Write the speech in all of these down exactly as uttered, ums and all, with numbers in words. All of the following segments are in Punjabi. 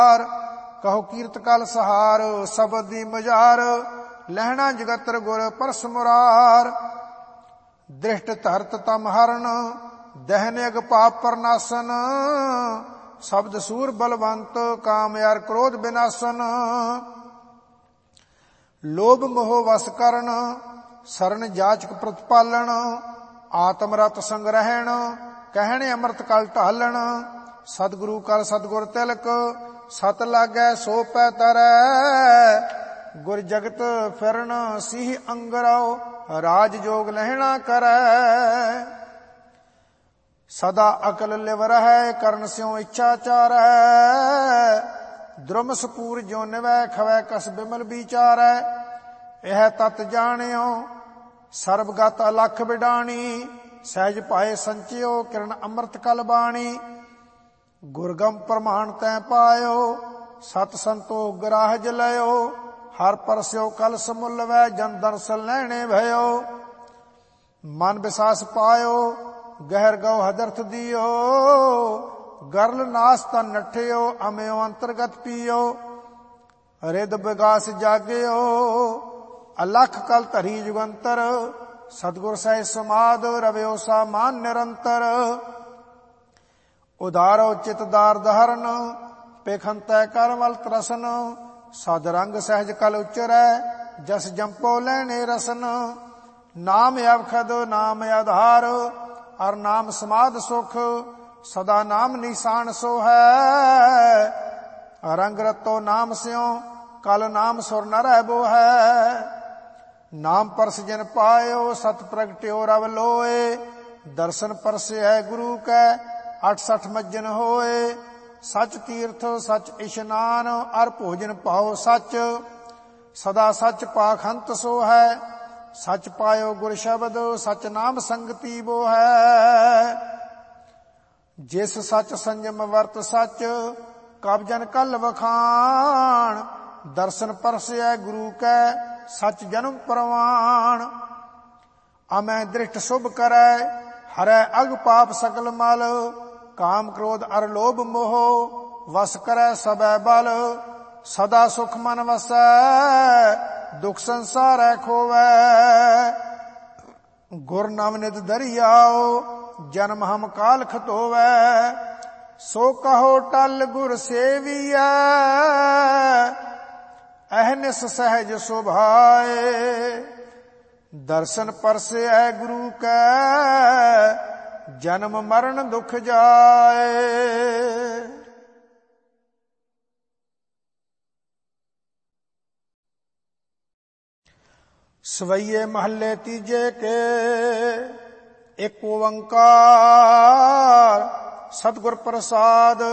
ਕਹੋ ਕੀਰਤ ਕਲ ਸਹਾਰ, ਸ਼ਬਦ ਦੀ ਮਜ਼ਾਰ, ਲਹਿਣਾ ਜਗਤਰ ਗੁਰ ਪਰਸ ਮੁਰਾਰ। ਦ੍ਰਿਸ਼ਟ ਧਰਤ ਤਮ ਹਰਨ, ਦਹਿਨ ਅਗ ਪਾਪ ਪਰਨਾਸਨ, ਸ਼ਬਦ ਸੂਰ ਬਲਵੰਤ, ਕਾਮ ਅਰ ਕ੍ਰੋਧ ਬਿਨਾਸਨ। ਲੋਭ ਮੋਹ ਵਸ ਕਰਨ, ਸਰਨ ਜਾਚਕ ਪ੍ਰਤਪਾਲਣ, ਆਤਮ ਰਤ ਸੰਗ ਰਹਿਣ, ਕਹਿਣ ਅੰਮ੍ਰਿਤ ਕਲ ਢਾਲਣ। ਸਤਿਗੁਰੂ ਕਰ ਸਤਿਗੁਰ ਤਿਲਕ, ਸਤ ਲਾਗੈ ਸੋ ਪੈ ਤਰੈ। ਗੁਰ ਜਗਤ ਫਿਰਨ ਸਿਹ ਅੰਗਰਉ, ਰਾਜ ਜੋਗ ਲਹਿਣਾ ਕਰੈ। ਸਦਾ ਅਕਲ ਲਿਵ ਰਹੈ, ਕਰਨ ਸਿਉ ਇੱਛਾ ਚਾਰੈ। ਦ੍ਰੁਮ ਸਪੂਰ ਜਿਉ ਨਿਵੈ, ਖਵੈ ਕਸ ਬਿਮਲ ਵਿਚਾਰੈ। ਇਹ ਤਤ ਜਾਣਿਓ, ਸਰਬਗਤ ਅਲਖ ਬਿਡਾਣੀ, ਸਹਿਜ ਪਾਏ ਸੰਚਿਓ, ਕਿਰਨ ਅੰਮ੍ਰਿਤ ਕਲ ਬਾਣੀ। ਗੁਰਗਮ ਪ੍ਰਮਾਣ ਤੈ ਪਾਇਓ, ਸਤ ਸੰਤੋਖ ਗਰਾਹ ਜਲਇਓ। ਹਰ ਪਰਸਿਓ ਕਲ ਸਮੁੱਲ ਵੈ, ਜਨ ਦਰਸ਼ਨ ਲੈਣੇ ਭਇਓ। ਮਨ ਵਿਸਾਸ ਪਾਇਓ, ਗਹਿਰ ਗਉ ਹਦਰਥ ਦਿਓ। ਗਰਲ ਨਾਸ ਤਨ ਨਠਿਓ, ਅਮਿਓ ਅੰਤਰਗਤ ਪੀਓ। ਰਿਦ ਵਿਗਾਸ ਜਾਗਿਓ, ਅਲਖ ਕਲ ਧਰੀ ਜੁਗੰਤਰ। ਸਤਿਗੁਰ ਸਹਿ ਸਮਾਧ, ਰਵਿਓ ਸਾ ਮਾਨ ਨਿਰੰਤਰ। ਉਦਾਰੋ ਚਿਤ ਦਾਰਦ ਹਰਨ, ਪੇਖੰਤੈ ਕਰ ਵਲ ਤਰਸਨ। ਸਦ ਰੰਗ ਸਹਿਜ ਕਲ ਉਚਰੈ, ਜਸ ਜੰਪੋ ਲੈਣੇ ਰਸਨ। ਨਾਮ ਅਵਖਦ ਨਾਮ ਆਧਾਰ, ਅਰ ਨਾਮ ਸਮਾਧ ਸੁਖ। ਸਦਾ ਨਾਮ ਨਿਸ਼ਾਨ ਸੋ ਹੈ, ਰੰਗ ਰਤੋ ਨਾਮ ਸਿਉ, ਕਲ ਨਾਮ ਸੁਰ ਨ ਰਹਿਬੋ ਹੈ। ਨਾਮ ਪਰਸ ਜਿਨ ਪਾਇਓ, ਸਤ ਪ੍ਰਗਟਿਓ ਰਵ ਲੋਏ। ਦਰਸ਼ਨ ਪਰਸੈ ਗੁਰੂ ਕੈ, ਅਠ ਸਠ ਮੱਜਨ ਹੋਏ। ਸਚ ਤੀਰਥ ਸਚ ਇਸ਼ਨਾਨ, ਅਰ ਭੋਜਨ ਪਾਓ ਸਚ। ਸਦਾ ਸਚ ਪਾਖੰਤ ਸੋ ਹੈ, ਸਚ ਪਾਇਓ ਗੁਰ ਸ਼ਬਦ। ਸਚ ਨਾਮ ਸੰਗਤੀ ਬੋ ਹੈ। ਜਿਸ ਸਚ ਸੰਜਮ ਵਰਤ ਸਚ, ਕਬ ਜਨ ਕਲ ਵਖਾਣ। ਦਰਸ਼ਨ ਪਰਸੈ ਗੁਰੂ ਕੈ, ਸਚ ਜਨਮ ਪ੍ਰਵਾਣ। ਅਮੈ ਦ੍ਰਿਸ਼ਟ ਸ਼ੁਭ ਕਰੈ, ਹਰੈ ਅਗ ਪਾਪ ਸਕਲ ਮਲ। ਕਾਮ ਕ੍ਰੋਧ ਅਰ ਲੋਭ ਮੋਹ, ਵਸ ਕਰੈ ਸਬੈ ਬਲ। ਸਦਾ ਸੁਖ ਮਨ ਵਸੈ, ਦੁਖ ਸੰਸਾਰੈ ਖੋਵੈ। ਗੁਰ ਨਾਮ ਨਿਤ ਦਰਿਆਓ, ਜਨਮ ਹਮ ਕਾਲ ਖਤੋਵੈ। ਸੋ ਕਹੋ ਟਲ ਗੁਰ ਸੇਵੀਐ, ਅਹਨਿਸ ਸਹਿਜ ਸੁਭਾਏ। ਦਰਸ਼ਨ ਪਰਸੈ ਗੁਰੂ ਕੈ, ਜਨਮ ਮਰਨ ਦੁਖ ਜਾਏ। ਸਵਈਏ ਮਹੱਲੇ ਤੀਜੇ ਕੇ, ਇੱਕ ਓੰਕਾਰ ਸਤਿਗੁਰ ਪ੍ਰਸਾਦ।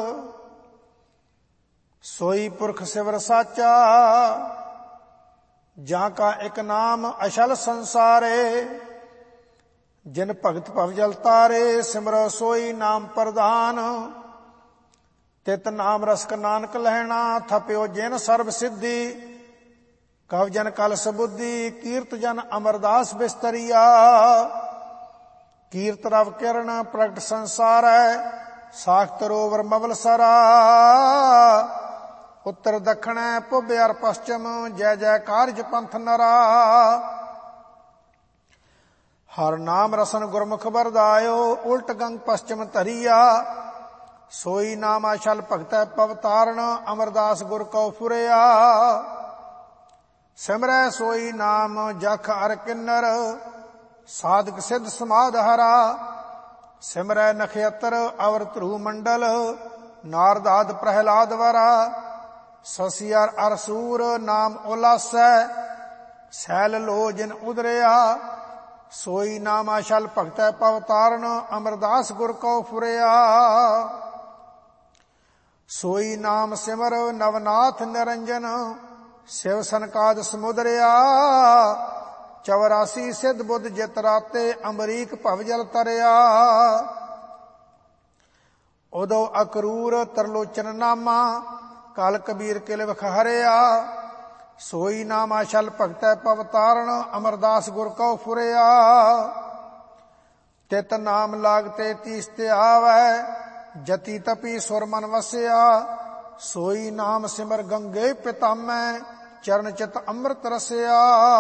ਸੋਈ ਪੁਰਖ ਸਿਵਰ ਸਾਚਾ, ਜਾਂ ਕਾ ਇੱਕ ਨਾਮ ਅਸ਼ਲ ਸੰਸਾਰੇ। ਜਿਨ ਭਗਤ ਭਵ ਜਲ ਤਾਰੇ, ਸਿਮਰੋ ਸੋਈ ਨਾਮ ਪ੍ਰਧਾਨ। ਤਿਤ ਨਾਮ ਰਸਕ ਨਾਨਕ ਲਹਿਣਾ, ਥਪਿਓ ਜਿਨ ਸਰਬ ਸਿੱਧੀ। ਕਵ ਜਨ ਕਲ ਸਬੁੱਧੀ, ਕੀਰਤ ਜਨ ਅਮਰਦਾਸ ਬਿਸਤਰੀਆ। ਕੀਰਤ ਰਵ ਕਿਰਨ ਪ੍ਰਗਟ ਸੰਸਾਰੈ, ਸਾਖ ਤਰੋਵਰ ਮਵਲ ਸਰਾ। ਉੱਤਰ ਦੱਖਣੈ ਪੁਬ ਅਰ ਪਸ਼ਚਮ, ਜੈ ਜੈ ਕਾਰਜ ਪੰਥ ਨਰਾ। ਹਰ ਨਾਮ ਰਸਨ ਗੁਰਮੁਖ ਵਰਦਾਇਓ, ਉਲਟ ਗੰਗ ਪਸ਼ਚਮ ਧਰੀਆ। ਸੋਈ ਨਾਮ ਅਸ਼ਲ ਭਗਤੈ ਪਵ ਤਾਰਨ, ਅਮਰਦਾਸ ਗੁਰ ਕਉ ਫੁਰਿਆ। ਸਿਮਰੈ ਸੋਈ ਨਾਮ ਜਖ ਅਰ ਕਿੰਨਰ, ਸਾਧਕ ਸਿੱਧ ਸਮਾਧ ਹਰਾ। ਸਿਮਰੈ ਨਖਯਤਰ ਅਵਰ ਧਰੂ ਮੰਡਲ, ਨਾਰਦ ਆਦਿ ਪ੍ਰਹਿਲਾਦ ਵਰਾ। ਸਸੀ ਅਰ ਅਰਸੂਰ ਨਾਮ ਉਲਾਸੈ, ਸੈਲ ਲੋ ਜਿਨ ਉਦਰਿਆ। ਸੋਈ ਨਾਮ ਅਸ਼ਲ ਭਗਤੈ ਪਵ ਤਾਰਨ, ਅਮਰਦਾਸ ਗੁਰ ਕਉ ਫੁਰਿਆ। ਸੋਈ ਨਾਮ ਸਿਮਰ ਨਵਨਾਥ ਨਿਰੰਜਨ, ਸਿਵ ਸਨਕਾਦ ਸਮੁਦਰਿਆ। ਚੌਰਾਸੀ ਸਿੱਧ ਬੁੱਧ ਜਿਤ ਰਾਤੇ, ਅਮਰੀਕ ਭਵ ਜਲ ਤਰਿਆ। ਉਦੋ ਅਕਰੂਰ ਤਰਲੋਚਨ ਨਾਮਾ, ਕਲ ਕਬੀਰ ਕਿਲ ਵਖ ਹਰਿਆ। ਸੋਈ ਨਾਮ ਅਸ਼ਲ ਭਗਤੈ ਪਵ ਤਾਰਨ, ਅਮਰਦਾਸ ਗੁਰ ਕਉ ਫੁਰਿਆ। ਤਿਤ ਨਾਮ ਲਾਗ ਤੇ ਤੀਸ ਤੇ ਆਵੈ, ਜਤੀ ਤਪੀ ਸੁਰ ਮਨ ਵਸਿਆ। ਸੋਈ ਨਾਮ ਸਿਮਰ ਗੰਗੇ ਪਿਤਾਮੈ, ਚਰਨ ਚਿਤ ਅੰਮ੍ਰਿਤ ਰਸਿਆ।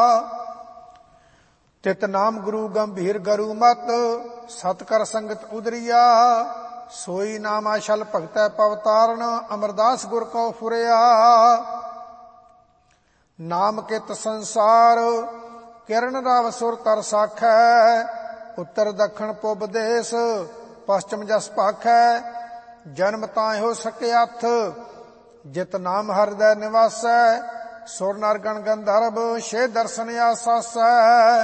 ਤਿਤ ਨਾਮ ਗੁਰੂ ਗੰਭੀਰ ਗਰੂ ਮਤ, ਸਤ ਕਰ ਸੰਗਤ ਉਦਰੀਆ। ਸੋਈ ਨਾਮ ਆਸ਼ਲ ਭਗਤੈ ਪਵਤਾਰਨ, ਅਮਰਦਾਸ ਗੁਰ ਕਉ ਫੁਰਿਆ। ਨਾਮ ਕਿਤ ਸੰਸਾਰ, ਕਿਰਨ ਰਾਵ ਸੁਰ ਤਰ ਸਾਖੈ। ਉੱਤਰ ਦੱਖਣ ਪੁਬ ਦੇਸ, ਪਸ਼ਚਿਮ ਜਸ ਭਾਖੈ। ਜਨਮ ਤਾਹਿ ਹੋ ਸਕਿਆਥ, ਜਿਤ ਨਾਮ ਹਿਰਦੈ ਨਿਵਾਸੈ। ਸੁਰ ਨਰ ਗਣ ਗੰਧਰਵ, ਛੇ ਦਰਸ਼ਨ ਆਸਾਸੈ।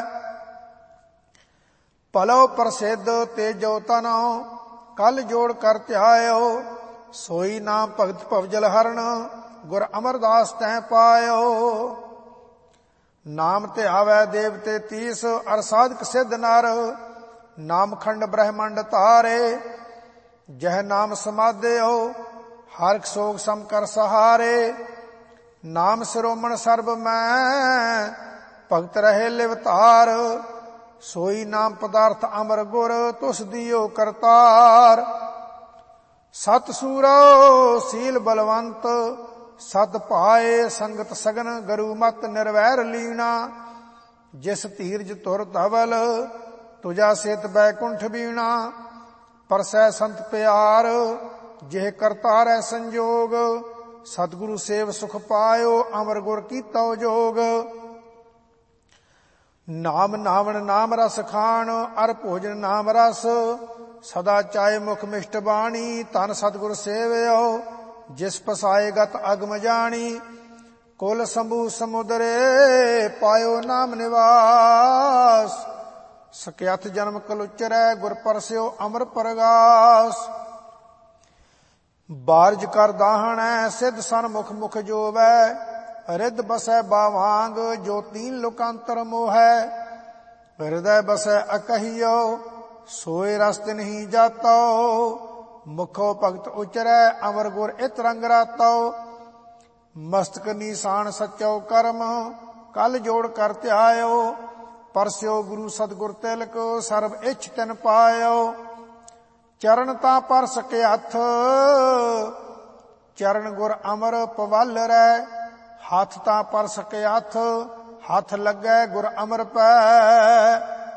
ਭਲੋ ਪ੍ਰਸਿੱਧ ਤੇਜੋ ਤਨੋ, ਕਲ ਜੋੜ ਕਰ ਧਿਆਇਓ। ਸੋਈ ਨਾਮ ਭਗਤ ਭਵਜਲ ਹਰਨ, ਗੁਰ ਅਮਰਦਾਸ ਤੈ ਪਾਇਓ। ਨਾਮ ਧਿਆਵੈ ਦੇਵਤੇ ਤੀਸ, ਅਰ ਸਾਧਕ ਸਿੱਧ ਨਰ। ਨਾਮ ਖੰਡ ਬ੍ਰਹਮੰਡ ਧਾਰੇ, ਜਹ ਨਾਮ ਸਮਾਧਿਓ। ਹਰਿ ਸੋਗ ਸਮ ਕਰ ਸਹਾਰੇ, ਨਾਮ ਸਿਰੋਮਣ ਸਰਬ ਮੈਂ। ਭਗਤ ਰਹੇ ਲਿਵਤਾਰ, ਸੋਈ ਨਾਮ ਪਦਾਰਥ ਅਮਰ ਗੁਰ। ਤੁਸ ਦਿਓ ਕਰਤਾਰ। ਸਤ ਸੂਰੋ ਸੀਲ ਬਲਵੰਤ, ਸਤ ਭਾਏ ਸੰਗਤ ਸਗਨ। ਗਰੂ ਮਤ ਨਿਰਵੈਰ ਲੀਣਾ, ਜਿਸ ਧੀਰਜ ਤੁਰ ਧਵਲ। ਤੁਜਾ ਸੇਤ ਬੈਕੁੰਠ ਬੀਣਾ, ਪਰਸੈ ਸੰਤ ਪਿਆਰ। ਜਿਹ ਕਰਤਾਰੈ ਸੰਜੋਗ, ਸਤਿਗੁਰੂ ਸੇਵ ਸੁਖ ਪਾਇਓ। ਅਮਰ ਗੁਰ ਕੀਤੋ ਜੋਗ। ਨਾਮ ਨਾਵਣ ਨਾਮ ਰਸ ਖਾਣ, ਅਰ ਭੋਜਨ ਨਾਮ ਰਸ। ਸਦਾ ਚਾਏ ਮੁਖ ਮਿਸ਼ਟ ਬਾਣੀ, ਧਨ ਸਤਿਗੁਰ ਸੇਵਿਓ। ਜਿਸ ਪਸਾਏ ਗਤ ਅਗਮ ਜਾਣੀ, ਕੁਲ ਸੰਭੂ ਸਮੁਦਰੇ। ਪਾਇਓ ਨਾਮ ਨਿਵਾਸ, ਸਕਿਆਥ ਜਨਮ ਕਲੁਚਰੈ। ਗੁਰ ਪਰਸਿਓ ਅਮਰ ਪ੍ਰਗਾਸ। ਬਾਰਜ ਕਰ ਦਾਹਣੈ, ਸਿੱਧ ਸਨਮੁਖ ਮੁਖ ਜੋਵੈ। ਰਿੱਧ ਬਸੈ ਬਾਵਾਂਗ, ਜੋ ਤੀਨ ਲੋਕਾਂਤਰ ਮੋਹੈ। ਹਿਰਦੈ ਬਸੈ ਅਕਹੀਓ, ਸੋਏ ਰਸਤ ਨਹੀਂ ਜਾਤੋ। ਮੁਖੋ ਭਗਤ ਉਚਰੈ, ਅਮਰ ਗੁਰ ਇਤ ਰੰਗ ਰਾਤੋ। ਮਸਤਕ ਨੀਸਾਨ ਸਚੋ ਕਰਮ, ਕਲ ਜੋੜ ਕਰ ਧਿਆਇਓ। ਪਰਸਿਓ ਗੁਰੂ ਸਤਿਗੁਰ ਤਿਲਕ, ਸਰਬ ਇੱਛ ਤਿਨ ਪਾਇਓ। ਚਰਨ ਤਾਂ ਪਰ ਸਕੇ ਹੱਥ, ਚਰਨ ਗੁਰ ਅਮਰ ਪਵੱਲਰੈ। ਹੱਥ ਤਾਂ ਪਰ ਸਕੇ ਹੱਥ, ਹੱਥ ਲੱਗੈ ਗੁਰ ਅਮਰ ਪੈ।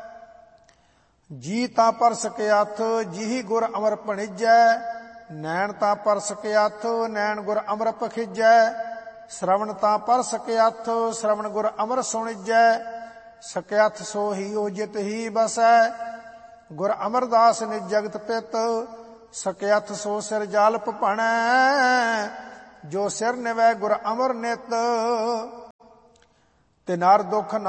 ਜੀ ਤਾਂ ਪਰ ਸਕੇ ਹੱਥ, ਜੀਹੀ ਗੁਰ ਅਮਰ ਭਣਿਜੈ। ਨੈਣ ਤਾਂ ਪਰ ਸਕੇ ਹੱਥ, ਨੈਣ ਗੁਰ ਅਮਰ ਪਖਿਜੈ। ਸ਼ਰਵਣ ਤਾਂ ਪਰ ਸਕੇ ਹੱਥ, ਸ਼ਰਵਣ ਗੁਰ ਅਮਰ ਸੁਣਿਜੈ। ਸਕੇ ਹੱਥ ਸੋ ਹੀ ਓ ਜਿਤ ਹੀ ਬਸੈ। ਗੁਰ ਅਮਰਦਾਸ ਨਿਜ ਜਗਤ ਪਿਤ, ਸਕੇ ਹੱਥ ਸੋ ਸਿਰ ਜਾਲਪ ਭਣੈ। ਜੋ ਸਿਰ ਨਿਵੈ ਗੁਰ ਅਮਰ ਨਿਤ, ਤਿਨਾਰ ਦੁਖ